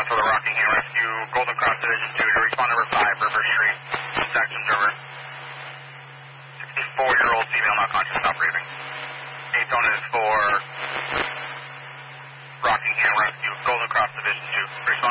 for the Rockingham Rescue, Golden Cross Division 2 to respond number 5, River Street, Saxon's River. 64-year-old female not conscious, stop breathing. 8 tone is for Rockingham Rescue, Golden Cross Division 2, respond